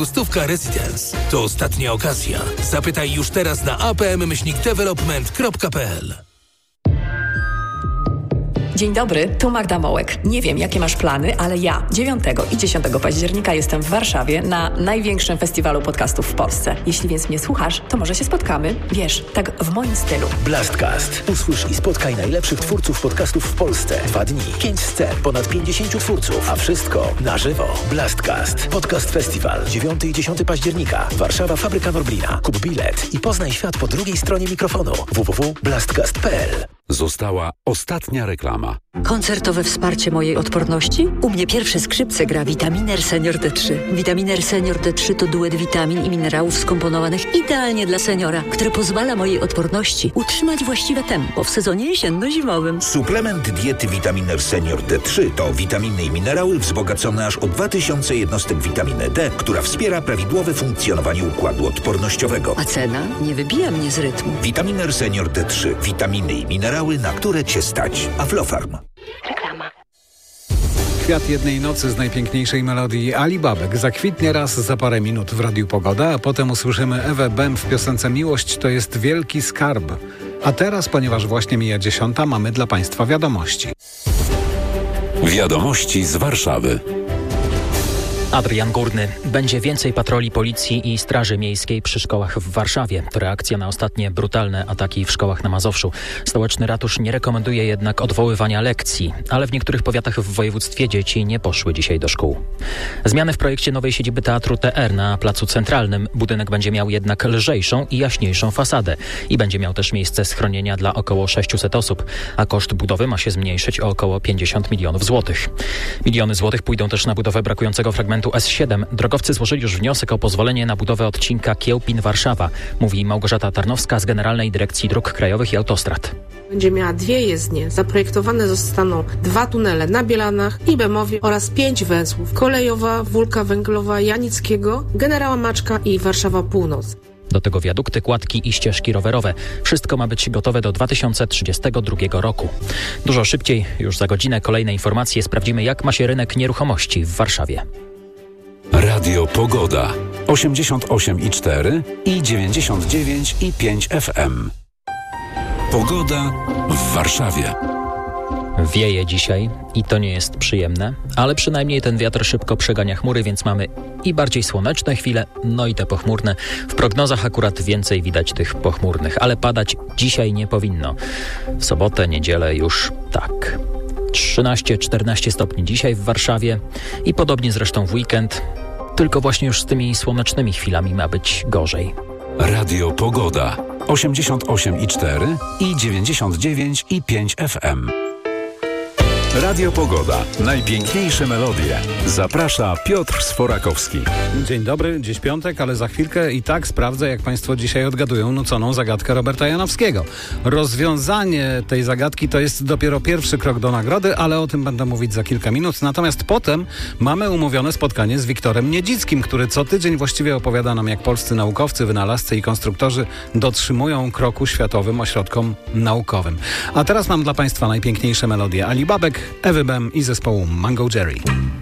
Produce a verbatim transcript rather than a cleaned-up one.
Stówka Residence. To ostatnia okazja. Zapytaj już teraz na a p m myślnik development kropka p l. Dzień dobry, tu Magda Mołek. Nie wiem, jakie masz plany, ale ja dziewiątego i dziesiątego października jestem w Warszawie na największym festiwalu podcastów w Polsce. Jeśli więc mnie słuchasz, to może się spotkamy. Wiesz, tak w moim stylu. Blastcast. Usłysz i spotkaj najlepszych twórców podcastów w Polsce. Dwa dni, pięć scen, ponad pięćdziesięciu twórców, a wszystko na żywo. Blastcast. Podcast Festiwal. dziewiątego i dziesiątego października. Warszawa, Fabryka Norblina. Kup bilet i poznaj świat po drugiej stronie mikrofonu. w w w kropka blastcast kropka p l. Została ostatnia reklama. Koncertowe wsparcie mojej odporności? U mnie pierwsze skrzypce gra Vitaminer Senior D trzy. Vitaminer Senior D trzy to duet witamin i minerałów skomponowanych idealnie dla seniora, który pozwala mojej odporności utrzymać właściwe tempo w sezonie jesienno-zimowym. Suplement diety Vitaminer Senior D trzy to witaminy i minerały wzbogacone aż o dwa tysiące jednostek witaminy D, która wspiera prawidłowe funkcjonowanie układu odpornościowego. A cena nie wybija mnie z rytmu. Vitaminer Senior D trzy. Witaminy i minerały, na które Cię stać. Aflofarm. Reklama. Kwiat jednej nocy z najpiękniejszej melodii Ali Babek zakwitnie raz za parę minut w Radiu Pogoda, a potem usłyszymy Ewę Bem w piosence Miłość to jest wielki skarb. A teraz, ponieważ właśnie mija dziesiąta, mamy dla Państwa wiadomości. Wiadomości z Warszawy. Adrian Górny. Będzie więcej patroli policji i straży miejskiej przy szkołach w Warszawie. To reakcja na ostatnie brutalne ataki w szkołach na Mazowszu. Stołeczny ratusz nie rekomenduje jednak odwoływania lekcji, ale w niektórych powiatach w województwie dzieci nie poszły dzisiaj do szkół. Zmiany w projekcie nowej siedziby Teatru T R na Placu Centralnym. Budynek będzie miał jednak lżejszą i jaśniejszą fasadę i będzie miał też miejsce schronienia dla około sześciuset osób, a koszt budowy ma się zmniejszyć o około pięćdziesiąt milionów złotych. Miliony złotych pójdą też na budowę brakującego fragmentu S siedem. Drogowcy złożyli już wniosek o pozwolenie na budowę odcinka Kiełpin-Warszawa, mówi Małgorzata Tarnowska z Generalnej Dyrekcji Dróg Krajowych i Autostrad. Będzie miała dwie jezdnie. Zaprojektowane zostaną dwa tunele na Bielanach i Bemowie oraz pięć węzłów. Kolejowa, Wólka Węglowa, Janickiego, Generała Maczka i Warszawa Północ. Do tego wiadukty, kładki i ścieżki rowerowe. Wszystko ma być gotowe do dwa tysiące trzydziestego drugiego roku. Dużo szybciej, już za godzinę kolejne informacje. Sprawdzimy, jak ma się rynek nieruchomości w Warszawie. Radio Pogoda. osiemdziesiąt osiem i cztery i dziewięćdziesiąt dziewięć i pięć F M. Pogoda w Warszawie. Wieje dzisiaj i to nie jest przyjemne, ale przynajmniej ten wiatr szybko przegania chmury, więc mamy i bardziej słoneczne chwile, no i te pochmurne. W prognozach akurat więcej widać tych pochmurnych, ale padać dzisiaj nie powinno. W sobotę, niedzielę już tak. trzynaście czternaście stopni dzisiaj w Warszawie i podobnie zresztą w weekend, tylko właśnie już z tymi słonecznymi chwilami ma być gorzej. Radio Pogoda. osiemdziesiąt osiem i cztery i dziewięćdziesiąt dziewięć i pięć F M. Radio Pogoda. Najpiękniejsze melodie. Zaprasza Piotr Sforakowski. Dzień dobry, dziś piątek, ale za chwilkę i tak sprawdzę, jak Państwo dzisiaj odgadują nuconą zagadkę Roberta Janowskiego. Rozwiązanie tej zagadki to jest dopiero pierwszy krok do nagrody, ale o tym będę mówić za kilka minut. Natomiast potem mamy umówione spotkanie z Wiktorem Niedzickim, który co tydzień właściwie opowiada nam, jak polscy naukowcy, wynalazcy i konstruktorzy dotrzymują kroku światowym ośrodkom naukowym. A teraz mam dla Państwa najpiękniejsze melodie Ali Babek, Ewy Bem i zespołu Mango Jerry.